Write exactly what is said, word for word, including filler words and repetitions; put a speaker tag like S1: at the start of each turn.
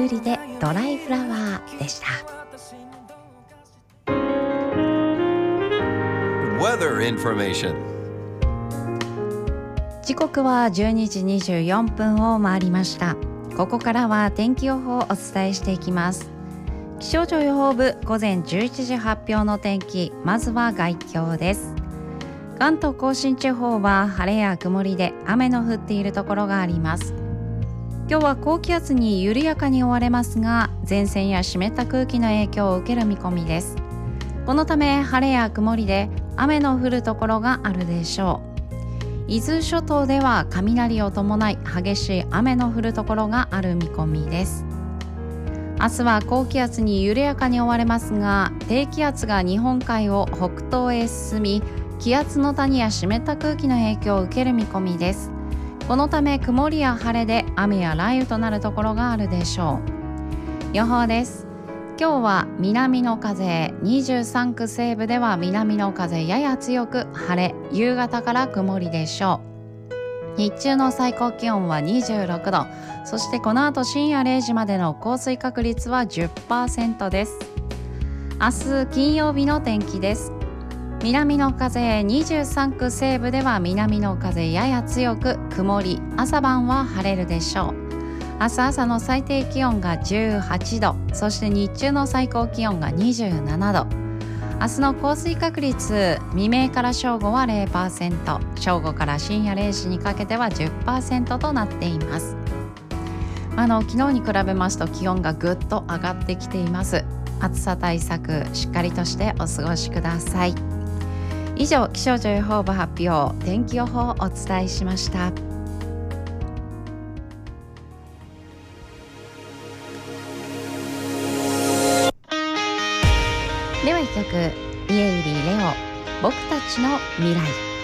S1: 売りでドライフラワーでした。
S2: Weather information。
S1: 時刻はじゅうにじにじゅうよんぷんを回りました。ここからは天気予報をお伝えしていきます。気象庁予報部午前じゅういちじ発表の天気、まずは概況です。関東甲信地方は晴れや曇りで雨の降っているところがあります。今日は高気圧に緩やかに覆われますが、前線や湿った空気の影響を受ける見込みです。このため晴れや曇りで雨の降るところがあるでしょう。伊豆諸島では雷を伴い激しい雨の降るところがある見込みです。明日は高気圧に緩やかに覆われますが、低気圧が日本海を北東へ進み、気圧の谷や湿った空気の影響を受ける見込みです。このため曇りや晴れで雨や雷雨となるところがあるでしょう。予報です。今日は南の風、にじゅうさんく西部では南の風やや強く晴れ、夕方から曇りでしょう。日中の最高気温はにじゅうろくど、そしてこの後深夜れいじまでの降水確率は じゅっパーセント です。明日金曜日の天気です。南の風、にじゅうさんく西部では南の風やや強く曇り、朝晩は晴れるでしょう。明日朝の最低気温がじゅうはちど、そして日中の最高気温がにじゅうななど。明日の降水確率、未明から正午は ゼロパーセント、正午から深夜れいじにかけては じゅっパーセント となっています。あの昨日に比べますと気温がぐっと上がってきています。暑さ対策しっかりとしてお過ごしください。以上、気象庁予報部発表、天気予報をお伝えしました。では一曲、家入レオ、僕たちの未来。